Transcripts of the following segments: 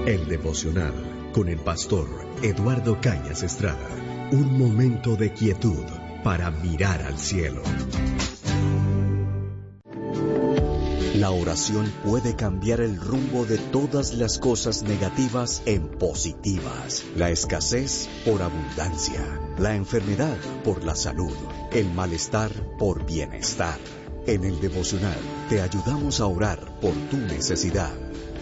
El devocional con el pastor Eduardo Cañas Estrada. Un momento de quietud para mirar al cielo. La oración puede cambiar el rumbo de todas las cosas negativas en positivas. La escasez por abundancia, la enfermedad por la salud, el malestar por bienestar. En el devocional te ayudamos a orar por tu necesidad.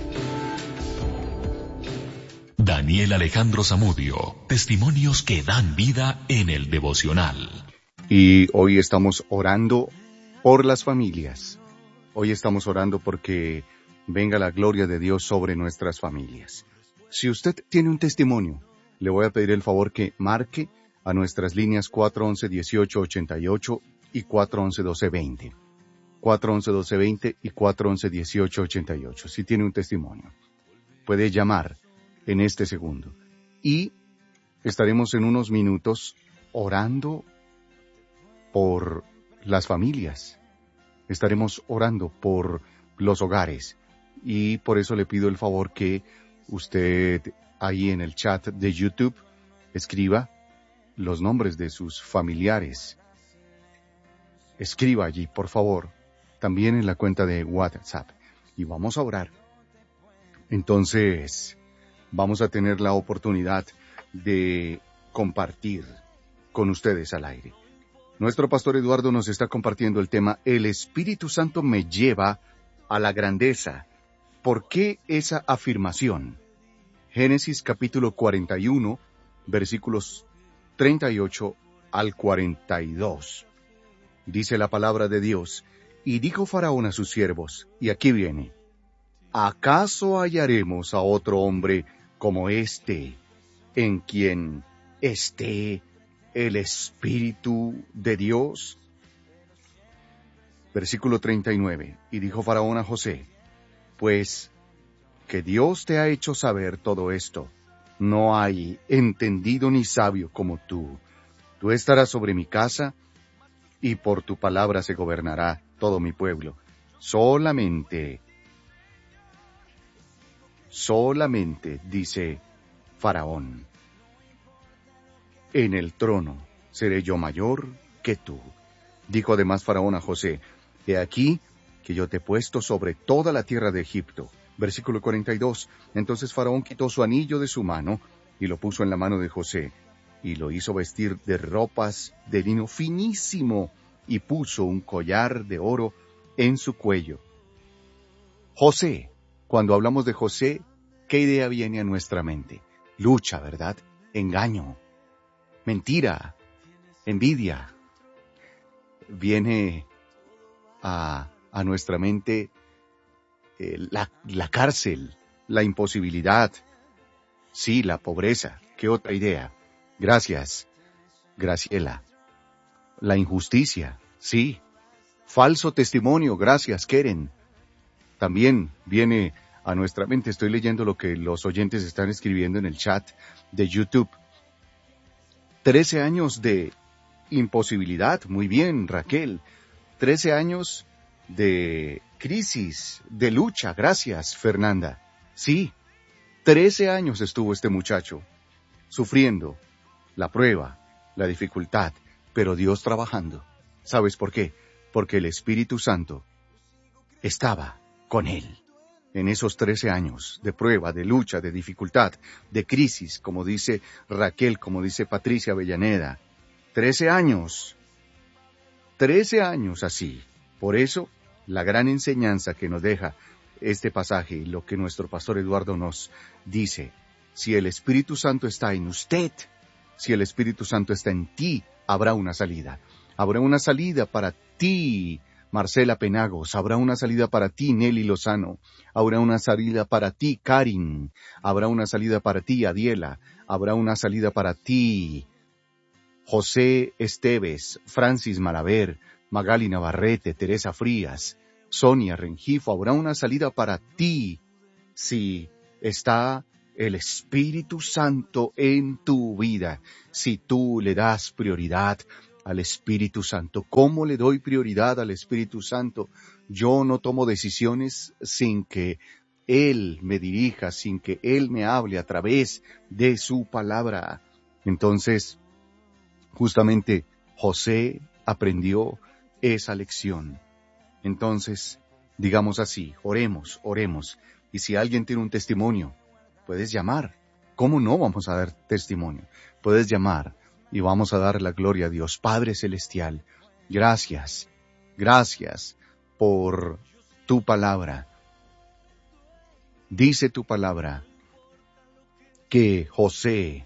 Daniel Alejandro Zamudio, testimonios que dan vida en el devocional. Y hoy estamos orando por las familias. Hoy estamos orando porque venga la gloria de Dios sobre nuestras familias. Si usted tiene un testimonio, le voy a pedir el favor que marque a nuestras líneas 411-1888 y 411-1220. 411-1220 y 411-1888. Si tiene un testimonio, puede llamar en este segundo. Y estaremos en unos minutos orando por las familias. Estaremos orando por los hogares. Y por eso le pido el favor que usted ahí en el chat de YouTube escriba los nombres de sus familiares. Escriba allí, por favor, también en la cuenta de WhatsApp. Y vamos a orar. Entonces, vamos a tener la oportunidad de compartir con ustedes al aire. Nuestro pastor Eduardo nos está compartiendo el tema El Espíritu Santo me lleva a la grandeza. ¿Por qué esa afirmación? Génesis capítulo 41, versículos 38 al 42. Dice la palabra de Dios, y dijo Faraón a sus siervos, y aquí viene, ¿acaso hallaremos a otro hombre como este, en quien esté el Espíritu de Dios? Versículo 39. Y dijo Faraón a José, pues que Dios te ha hecho saber todo esto. No hay entendido ni sabio como tú. Tú estarás sobre mi casa, y por tu palabra se gobernará todo mi pueblo. Solamente, dice Faraón, en el trono seré yo mayor que tú. Dijo además Faraón a José, he aquí que yo te he puesto sobre toda la tierra de Egipto. Versículo 42. Entonces Faraón quitó su anillo de su mano y lo puso en la mano de José, y lo hizo vestir de ropas de lino finísimo, y puso un collar de oro en su cuello. José, cuando hablamos de José, ¿qué idea viene a nuestra mente? Lucha, ¿verdad? Engaño, mentira, envidia. Viene a nuestra mente la cárcel, la imposibilidad, sí, la pobreza. ¿Qué otra idea? Gracias, Graciela. La injusticia, sí. Falso testimonio, gracias, Keren. También viene a nuestra mente, estoy leyendo lo que los oyentes están escribiendo en el chat de YouTube. 13 años de imposibilidad, muy bien, Raquel. 13 años de crisis, de lucha, gracias, Fernanda. Sí, 13 años estuvo este muchacho sufriendo la prueba, la dificultad, pero Dios trabajando. ¿Sabes por qué? Porque el Espíritu Santo estaba con él en esos 13 años de prueba, de lucha, de dificultad, de crisis, como dice Raquel, como dice Patricia Avellaneda. 13 años así. Por eso, la gran enseñanza que nos deja este pasaje y lo que nuestro pastor Eduardo nos dice, si el Espíritu Santo está en usted, si el Espíritu Santo está en ti, habrá una salida. Habrá una salida para ti, Marcela Penagos. Habrá una salida para ti, Nelly Lozano. Habrá una salida para ti, Karin. Habrá una salida para ti, Adiela. Habrá una salida para ti, José Esteves, Francis Malaver, Magali Navarrete, Teresa Frías, Sonia Rengifo. Habrá una salida para ti si está el Espíritu Santo en tu vida, si tú le das prioridad al Espíritu Santo. ¿Cómo le doy prioridad al Espíritu Santo? Yo no tomo decisiones sin que Él me dirija, sin que Él me hable a través de su palabra. Entonces, justamente José aprendió esa lección. Entonces, digamos así, oremos, oremos. Y si alguien tiene un testimonio, puedes llamar. ¿Cómo no vamos a dar testimonio? Puedes llamar y vamos a dar la gloria a Dios. Padre Celestial, gracias, gracias por tu palabra. Dice tu palabra que José,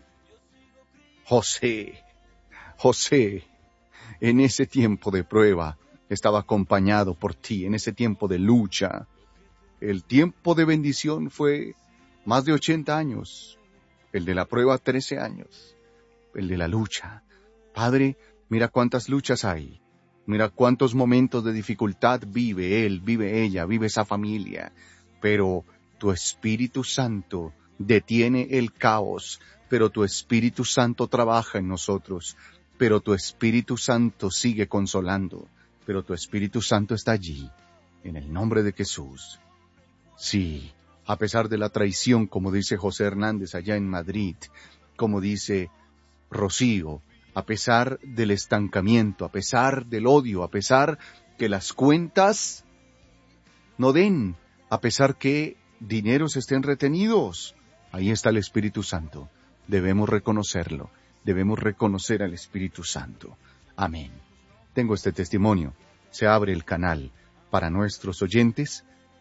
en ese tiempo de prueba, estaba acompañado por ti, en ese tiempo de lucha. El tiempo de bendición fue más de 80 años, el de la prueba 13 años, el de la lucha. Padre, mira cuántas luchas hay, mira cuántos momentos de dificultad vive él, vive ella, vive esa familia, pero tu Espíritu Santo detiene el caos, pero tu Espíritu Santo trabaja en nosotros, pero tu Espíritu Santo sigue consolando, pero tu Espíritu Santo está allí, en el nombre de Jesús. Sí, a pesar de la traición, como dice José Hernández allá en Madrid, como dice Rocío, a pesar del estancamiento, a pesar del odio, a pesar que las cuentas no den, a pesar que dineros estén retenidos, ahí está el Espíritu Santo. Debemos reconocerlo, debemos reconocer al Espíritu Santo. Amén. Tengo este testimonio. Se abre el canal para nuestros oyentes,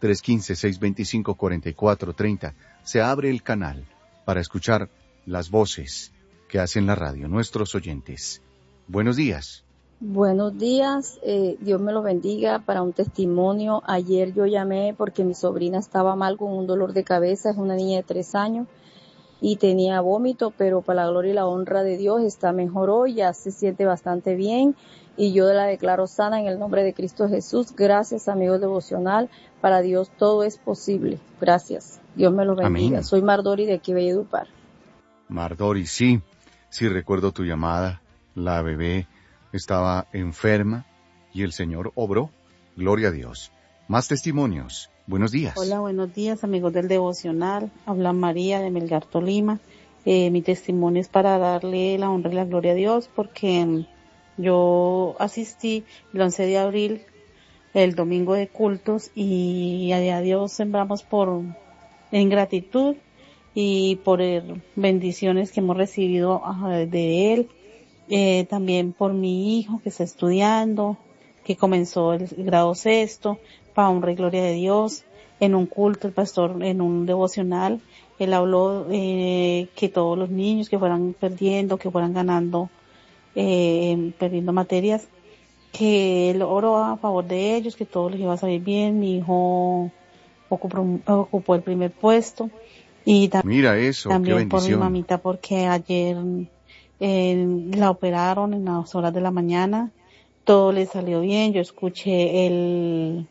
315-625-4430. Se abre el canal para escuchar las voces que hacen la radio, nuestros oyentes. Buenos días. Buenos días, Dios me lo bendiga. Para un testimonio, ayer yo llamé porque mi sobrina estaba mal con un dolor de cabeza, es una niña de 3 años y tenía vómito, pero para la gloria y la honra de Dios está mejor hoy, ya se siente bastante bien y yo la declaro sana en el nombre de Cristo Jesús. Gracias, amigos devocional, para Dios todo es posible. Gracias, Dios me lo bendiga. Amén. Soy Mardori de aquí Valledupar. Mardori, sí recuerdo tu llamada, la bebé estaba enferma y el Señor obró. Gloria a Dios. Más testimonios. Buenos días. Hola, buenos días, amigos del devocional. Habla María de Melgar, Tolima. Mi testimonio es para darle la honra y la gloria a Dios porque yo asistí el 11 de abril, el domingo de cultos, y a Dios sembramos en gratitud y por bendiciones que hemos recibido de Él. También por mi hijo que está estudiando, que comenzó el grado 6º, para honra y gloria de Dios. En un culto, el pastor, en un devocional, él habló que todos los niños que fueran perdiendo, que fueran ganando, perdiendo materias, que él oró a favor de ellos, que todo les iba a salir bien. Mi hijo ocupó el primer puesto. Y Mira eso, también qué bendición. por mi mamita, porque ayer la operaron en las horas de la mañana, todo le salió bien. Yo escuché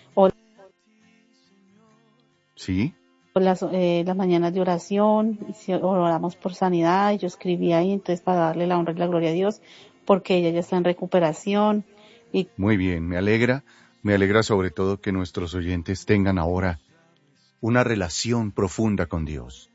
¿Sí? las mañanas de oración, oramos por sanidad, y yo escribí ahí, entonces para darle la honra y la gloria a Dios, porque ella ya está en recuperación. Muy bien, me alegra sobre todo que nuestros oyentes tengan ahora una relación profunda con Dios.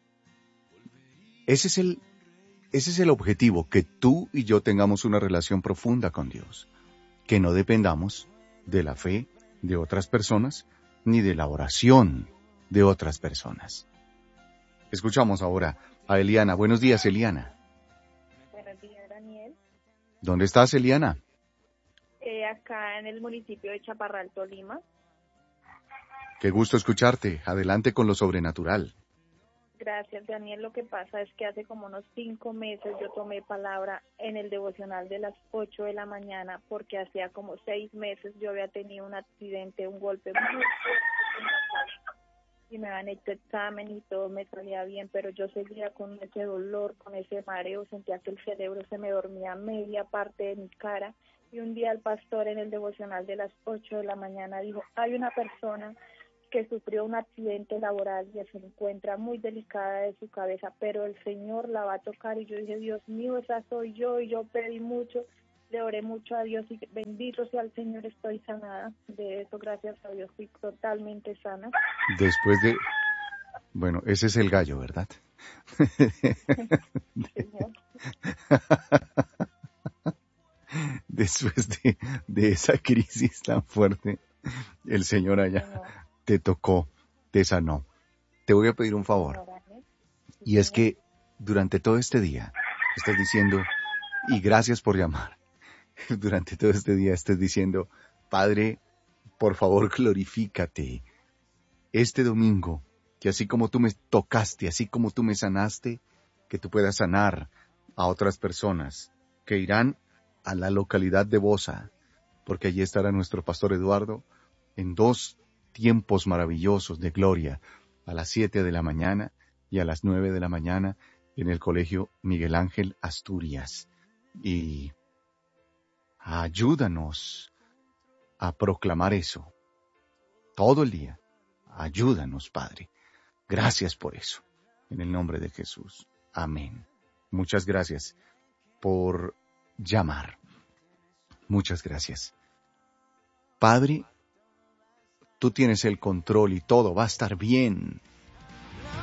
Ese es el objetivo, que tú y yo tengamos una relación profunda con Dios, que no dependamos de la fe de otras personas, ni de la oración de otras personas. Escuchamos ahora a Eliana. Buenos días, Eliana. Buenos días, Daniel. ¿Dónde estás, Eliana? Acá en el municipio de Chaparral, Tolima. Qué gusto escucharte. Adelante con lo sobrenatural. Gracias, Daniel. Lo que pasa es que hace como unos 5 meses yo tomé palabra en el devocional de las 8 de la mañana, porque hacía como 6 meses yo había tenido un accidente, un golpe muy fuerte y me habían hecho examen y todo me salía bien, pero yo seguía con ese dolor, con ese mareo, sentía que el cerebro se me dormía media parte de mi cara. Y un día el pastor en el devocional de las 8 de la mañana dijo: hay una persona que sufrió un accidente laboral y se encuentra muy delicada de su cabeza, pero el Señor la va a tocar. Y yo dije: Dios mío, esa soy yo, y yo pedí mucho, le oré mucho a Dios y bendito sea el Señor, estoy sanada. De eso, gracias a Dios, estoy totalmente sana. Después de... Bueno, ese es el gallo, ¿verdad? Señor. Después de esa crisis tan fuerte, el Señor allá Señor, te tocó, te sanó. Te voy a pedir un favor, Señor, amén. y es que durante todo este día estás diciendo, y gracias por llamar, durante todo este día estés diciendo, Padre, por favor glorifícate este domingo, que así como tú me tocaste, así como tú me sanaste, que tú puedas sanar a otras personas que irán a la localidad de Bosa, porque allí estará nuestro pastor Eduardo en 2 tiempos maravillosos de gloria, a las 7 de la mañana y a las 9 de la mañana en el Colegio Miguel Ángel Asturias. Y ayúdanos a proclamar eso todo el día. Ayúdanos, Padre. Gracias por eso. En el nombre de Jesús. Amén. Muchas gracias por llamar. Muchas gracias. Padre, tú tienes el control y todo va a estar bien.